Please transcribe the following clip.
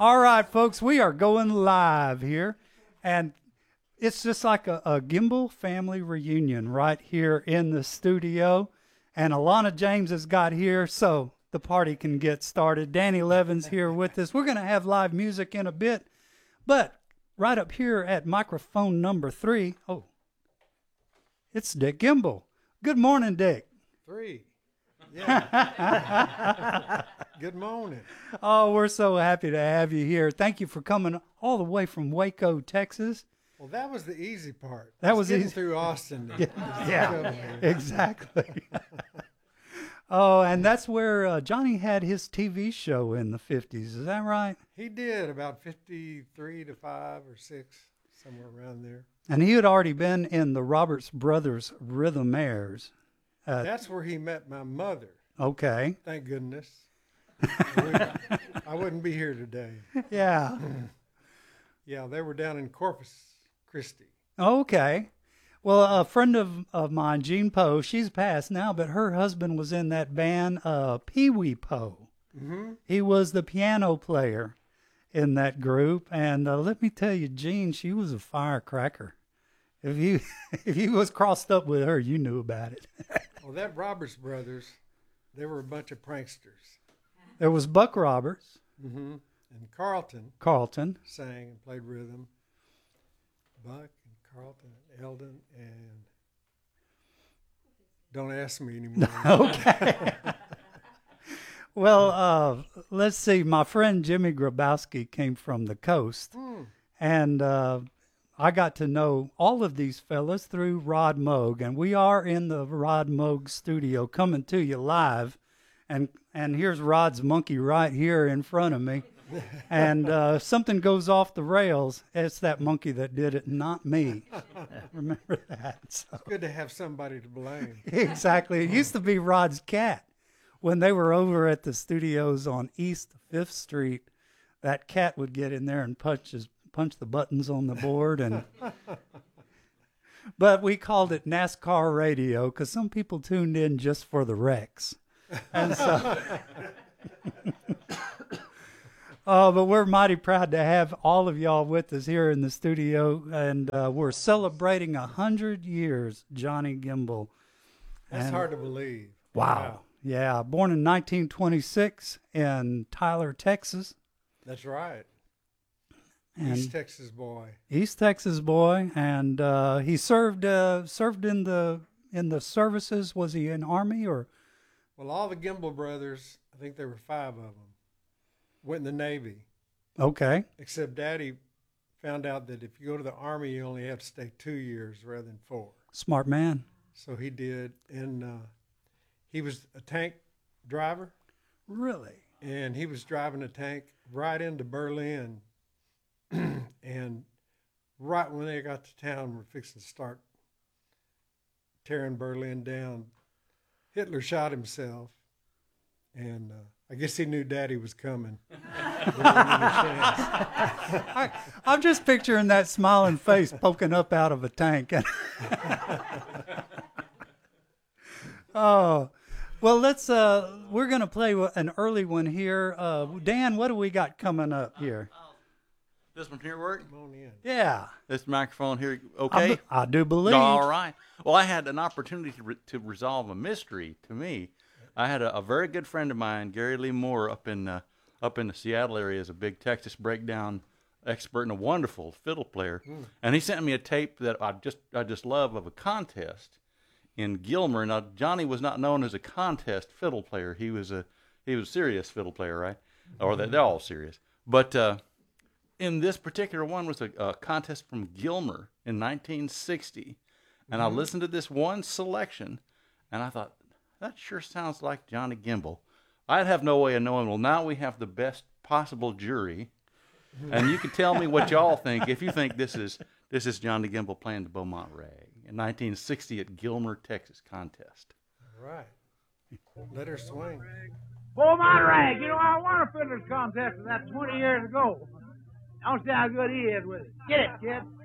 All right, folks, we are going live here, and it's just like a Gimbel family reunion right here in the studio. And Alana James has got here, so the party can get started. Danny Levin's here with us. We're going to have live music in a bit, but right up here at microphone number 3, it's Dick Gimbel. Good morning, Dick. 3. Yeah. Good morning. Oh, we're so happy to have you here. Thank you for coming all the way from Waco, Texas. Well, that was the easy part. That was getting easy through Austin. Yeah, exactly. Oh, and that's where Johnny had his TV show in the 50s. Is that right? He did about 53 to 5 or 6, somewhere around there. And he had already been in the Roberts Brothers Rhythmaires. That's where he met my mother. Okay. Thank goodness. I wouldn't be here today. Yeah. Yeah, they were down in Corpus Christi. Okay. Well, a friend of mine, Jean Poe, she's passed now, but her husband was in that band, Pee Wee Poe. Mm-hmm. He was the piano player in that group. And let me tell you, Jean, she was a firecracker. If you was crossed up with her, you knew about it. Well, that Roberts Brothers, they were a bunch of pranksters. There was Buck Roberts. Mm-hmm. And Carlton sang and played rhythm. Buck and Carlton and Eldon and don't ask me anymore. Okay. Well, let's see. My friend Jimmy Grabowski came from the coast, and I got to know all of these fellas through Rod Moog, and we are in the Rod Moog studio coming to you live, and here's Rod's monkey right here in front of me, and if something goes off the rails, it's that monkey that did it, not me. Remember that. So. It's good to have somebody to blame. Exactly. It used to be Rod's cat. When they were over at the studios on East 5th Street, that cat would get in there and punch the buttons on the board. But we called it NASCAR radio because some people tuned in just for the wrecks. And so, but we're mighty proud to have all of y'all with us here in the studio. And we're celebrating 100 years, Johnny Gimbel. That's hard to believe. Wow. Yeah, born in 1926 in Tyler, Texas. That's right. And East Texas boy. East Texas boy, and he served in the services. Was he in Army or? Well, all the Gimbel brothers, I think there were 5 of them, went in the Navy. Okay. Except Daddy found out that if you go to the Army, you only have to stay 2 years rather than 4. Smart man. So he did, and he was a tank driver. Really? And he was driving a tank right into Berlin. And right when they got to town, we're fixing to start tearing Berlin down. Hitler shot himself. And I guess he knew Daddy was coming. I'm just picturing that smiling face poking up out of a tank. Oh. Well, we're going to play an early one here. Dan, what do we got coming up here? This one here work? Come on in. Yeah. This microphone here, okay? I do believe. All right. Well, I had an opportunity to resolve a mystery to me. I had a very good friend of mine, Gary Lee Moore, up in the Seattle area, is a big Texas breakdown expert and a wonderful fiddle player. And he sent me a tape that I just love of a contest in Gilmer. Now, Johnny was not known as a contest fiddle player. He was a serious fiddle player, right? Or they're all serious. But in this particular one was a contest from Gilmer in 1960. And I listened to this one selection, and I thought, that sure sounds like Johnny Gimbel. I'd have no way of knowing. Well, now we have the best possible jury, and you can tell me what y'all think if you think this is Johnny Gimbel playing the Beaumont Rag in 1960 at Gilmer, Texas contest. All right. Let her swing. Beaumont Rag. You know, I won a fiddler's contest of that 20 years ago. I don't see how good he is with it. Get it, kid.